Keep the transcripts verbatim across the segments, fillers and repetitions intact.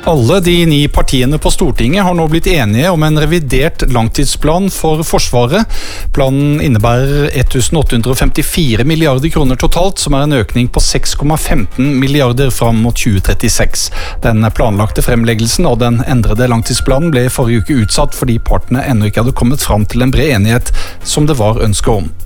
Alle de ni partiene på Stortinget har nå blitt enige om en revidert langtidsplan for Forsvaret. Planen innebærer åtte hundre femtifire milliarder kroner totalt, som er en økning på seks komma femten milliarder fram mot tjue trettiseks. Den planlagte fremleggelsen av den endrede langtidsplanen ble forrige uke utsatt fordi partene ennå ikke hadde kommet fram til en bred enighet som det var ønske om.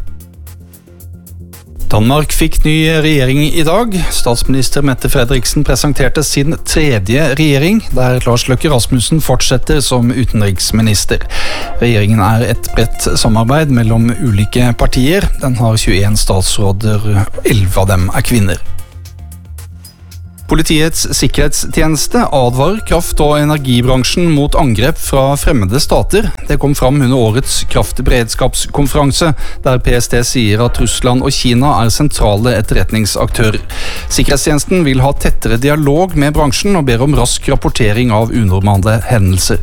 Danmark fikk ny regjering i dag. Statsminister Mette Frederiksen presenterte sin tredje regjering, der Lars Løkke Rasmussen fortsetter som utenriksminister. Regjeringen er et bredt samarbeid mellom ulike partier. Den har tjueen statsråder, elleve av dem er kvinner. Politiets sikkerhetstjeneste advarer kraft- og energibransjen mot angrep fra fremmede stater. Det kom fram under årets kraftberedskapskonferanse, der P S T sier at Russland og Kina er sentrale etterretningsaktører. Sikkerhetstjenesten vil ha tettere dialog med bransjen og ber om rask rapportering av unormale hendelser.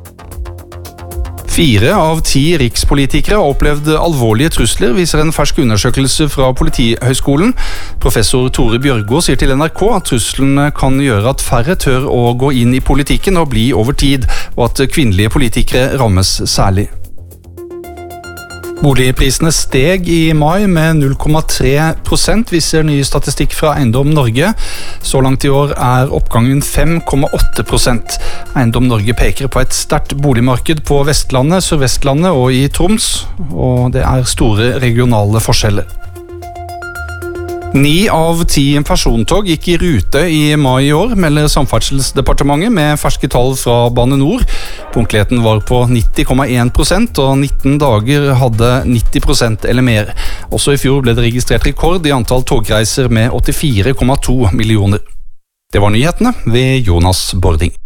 Fire av ti rikspolitikere har opplevd alvorlige trusler, viser en fersk undersøkelse fra Politihøgskolen. Professor Tore Bjørgo sier til N R K at truslene kan gjøre at færre tør å gå inn i politikken og bli over tid, og at kvinnelige politikere rammes særlig. Boligprisene steg i mai med null komma tre prosent, viser ny statistikk fra Eiendom Norge. Så langt i år er oppgangen fem komma åtte prosent. Eiendom Norge peker på et sterkt boligmarked på Vestlandet, Sørvestlandet og i Troms, og det er store regionale forskjeller. Ni av ti persontog gikk i rute i mai i år, melder Samferdselsdepartementet med ferske tall fra Bane Nor. Punktligheten var på nitti komma én prosent, og nitten dager hadde nitti prosent eller mer. Også i fjor ble det registrert rekord i antall togreiser med åttifire komma to millioner. Det var nyhetene ved Jonas Bording.